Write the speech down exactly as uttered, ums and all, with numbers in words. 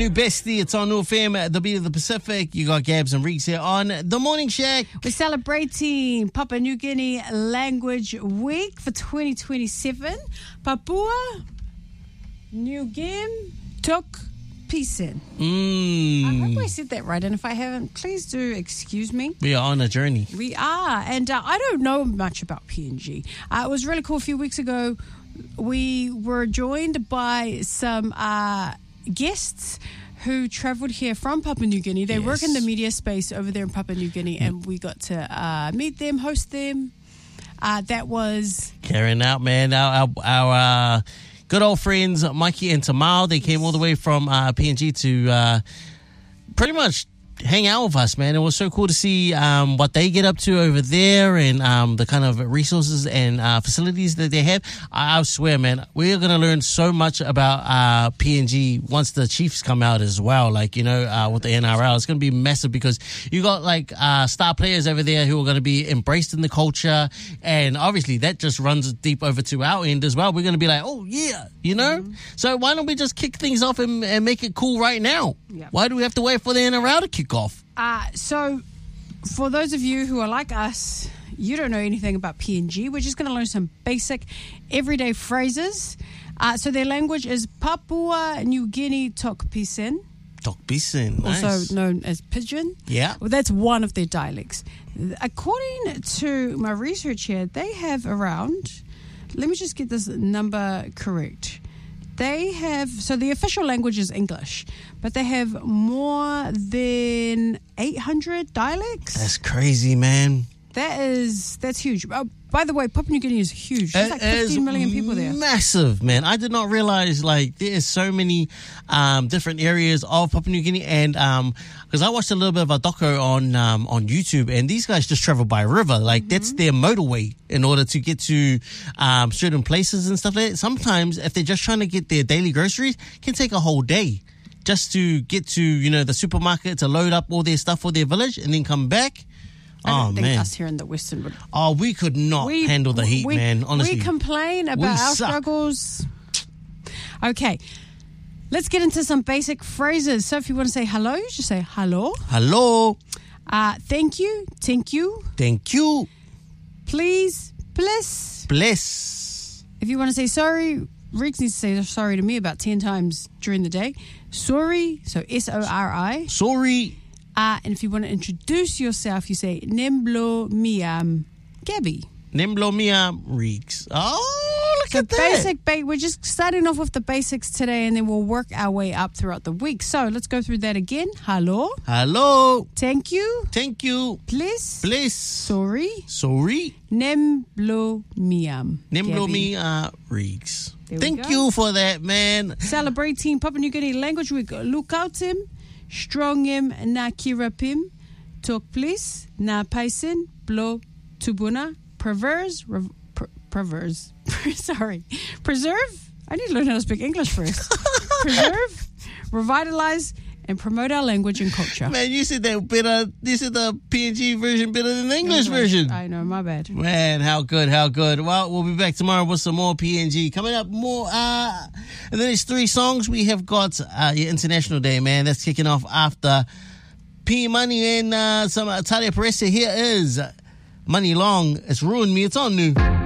New bestie, it's on New F M, the beat of the Pacific. You got Gabs and Reeks here on The Morning Shack. We're celebrating Papua New Guinea Language Week for twenty twenty-seven. Papua New Guinea Tok Pisin. Mm. I hope I said that right, and if I haven't, please do excuse me. We are on a journey. We are, and uh, I don't know much about P N G. Uh, it was really cool. A few weeks ago, we were joined by some uh, guests who travelled here from Papua New Guinea. They yes. work in the media space over there in Papua New Guinea, and we got to uh, meet them, host them. Uh, that was... Carrying out, man. Our, our, our uh, good old friends, Mikey and Tamal, they came all the way from uh, P N G to uh, pretty much hang out with us, man. It was so cool to see um, what they get up to over there and um, the kind of resources and uh, facilities that they have. I, I swear, man, we're going to learn so much about uh, P N G once the Chiefs come out as well. Like, you know, uh, with the N R L, it's going to be massive because you got like uh, star players over there who are going to be embraced in the culture. And obviously that just runs deep over to our end as well. We're going to be like, oh, yeah, you know? Mm-hmm. So why don't we just kick things off and, and make it cool right now? Yep. Why do we have to wait for the N R L to kick off? Uh, so, for those of you who are like us, you don't know anything about P N G. We're just going to learn some basic, everyday phrases. Uh, so, their language is Papua New Guinea Tok Pisin. Tok Pisin, nice. Also known as Pidgin. Yeah. Well, that's one of their dialects. According to my research here, they have around, let me just get this number correct. They have, so the official language is English, but they have more than eight hundred dialects. That's crazy, man. That is, that's huge. Oh, by the way, Papua New Guinea is huge. There's like fifteen million people there. Massive, man. I did not realize, like, there's so many um, different areas of Papua New Guinea. And um, because I watched a little bit of a doco on um, on YouTube, and these guys just travel by river. Like, mm-hmm. that's their motorway in order to get to um, certain places and stuff like that. Sometimes, if they're just trying to get their daily groceries, it can take a whole day just to get to, you know, the supermarket to load up all their stuff for their village and then come back. I don't oh, think man. us here in the Western would. Oh, we could not we, handle the heat, we, man. Honestly, we complain about we our suck. struggles. Okay, let's get into some basic phrases. So, if you want to say hello, you just say hello. Hello. Uh, thank you. Thank you. Thank you. Please. Bless. Bless. If you want to say sorry, Reeks needs to say sorry to me about ten times during the day. Sorry. So S O R I. Sorry. Uh, and if you want to introduce yourself, you say Nemblo Miam Gabby. Nemblo Miam Reeks. Oh, look so at that. Basic, ba- we're just starting off with the basics today, and then we'll work our way up throughout the week. So let's go through that again. Hello. Hello. Thank you. Thank you. Please. Please. Sorry. Sorry. Nemblo Miam. Nemblo Miam Reeks. There Thank you for that, man. Celebrating Papua New Guinea Language Week. Look out him. Strongim na kirapim, tok please, na paisin, blow tubuna, perverse, rev, per, perverse, sorry, preserve, I need to learn how to speak English first, preserve, revitalize, and promote our language and culture. Man, you said that better, you said the P N G version better than the English English. version. I know, my bad. Man, how good, how good. Well, we'll be back tomorrow with some more P N G. Coming up more, uh, and then it's three songs. We have got uh, your International Day, man. That's kicking off after P Money and uh, some uh, Talia Paressa. Here is Money Long. It's Ruined Me. It's on new.